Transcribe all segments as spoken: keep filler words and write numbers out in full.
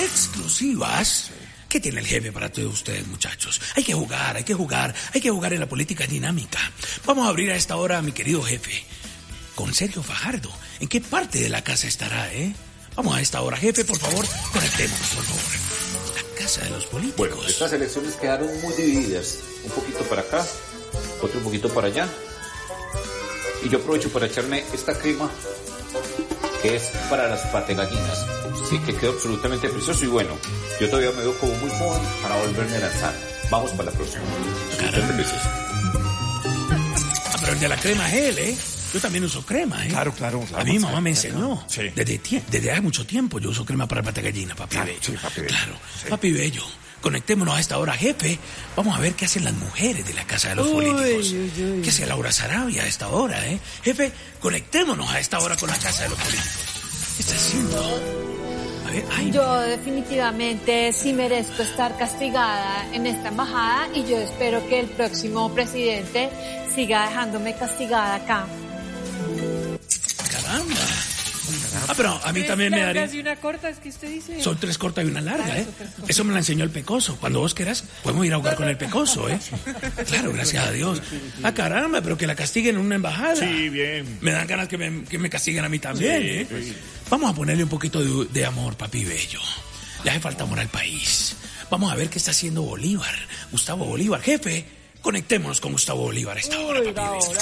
exclusivas que tiene el jefe para todos ustedes, muchachos. Hay que jugar, hay que jugar, hay que jugar en la política dinámica. Vamos a abrir a esta hora a mi querido jefe, con Sergio Fajardo. ¿En qué parte de la casa estará, eh? Vamos a esta hora, jefe, por favor, conectémonos, por favor. La casa de los políticos. Bueno, estas elecciones quedaron muy divididas. Un poquito para acá, otro un poquito para allá. Y yo aprovecho para echarme esta crema, que es para las pategallinas. Sí, que quedó absolutamente precioso. Y bueno, yo todavía me veo como muy joven para volverme a lanzar. Vamos para la próxima. Caramba. Ah, pero el de la crema es él, ¿eh? Yo también uso crema, ¿eh? Claro, claro. claro a mi mamá me enseñó. Sí. Desde, tie- desde hace mucho tiempo yo uso crema para el pategallina, papi Claro, bello. sí, papi bello. Claro, Sí. papi bello. Conectémonos a esta hora, jefe. Vamos a ver qué hacen las mujeres de la casa de los Uy, políticos. uy, uy. ¿Qué hace Laura Sarabia a esta hora, eh? Jefe, conectémonos a esta hora con la casa de los políticos. ¿Qué está haciendo? A ver, ay, Yo definitivamente sí merezco estar castigada en esta embajada y yo espero que el próximo presidente siga dejándome castigada acá. caramba. Ah, pero a mí también me daría... ¿Y una corta es que usted dice? Son tres cortas y una larga, Ah, ¿eh? eso, tres cortas. Eso me la enseñó el Pecoso. Cuando vos quieras, podemos ir a jugar con el Pecoso, ¿eh? Claro, gracias a Dios. Ah, caramba, pero que la castiguen en una embajada. Sí, bien. Me dan ganas que me, que me castiguen a mí también, Sí, ¿eh? pues sí. Vamos a ponerle un poquito de, de amor, papi bello. Le hace falta amor al país. Vamos a ver qué está haciendo Bolívar. Gustavo Bolívar. Jefe, conectémonos con Gustavo Bolívar a esta hora, papi bello.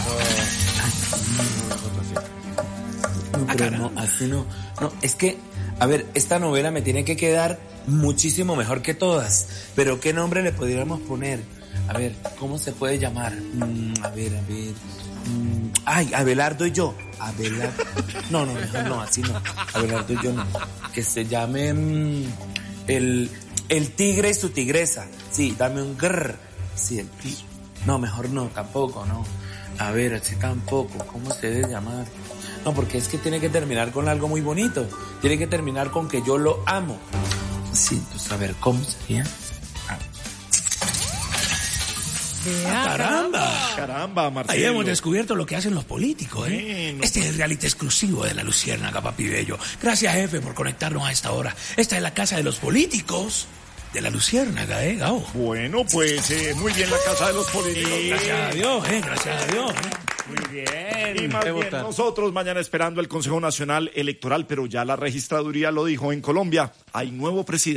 No, Ah, pero caramba. no, así no. No, es que, a ver, esta novela me tiene que quedar muchísimo mejor que todas. Pero ¿qué nombre le podríamos poner? A ver, ¿cómo se puede llamar? Mm, a ver, a ver. Mm, ay, Abelardo y yo. Abelardo. No, no, mejor no, así no. Abelardo y yo no. Que se llame mm, el, el tigre y su tigresa. Sí, dame un grrr. Sí, el tigre. No, mejor no, tampoco, no. A ver, así tampoco. ¿Cómo se debe llamar? No, porque es que tiene que terminar con algo muy bonito. Tiene que terminar con que yo lo amo. Sí, entonces, a ver, ¿cómo sería? Ah, Ah, caramba. Caramba, Marcelo. Ahí hemos descubierto lo que hacen los políticos, ¿eh? Bueno. Este es el reality exclusivo de La Luciérnaga, papi bello. Gracias, jefe, por conectarnos a esta hora. Esta es la casa de los políticos de La Luciérnaga, ¿eh, Gao? Bueno, pues eh, muy bien la casa de los políticos. Gracias a Dios, ¿eh? Gracias a Dios, ¿eh? Muy bien. Y más bien, nosotros mañana esperando el Consejo Nacional Electoral, pero ya la registraduría lo dijo en Colombia, hay nuevo presidente.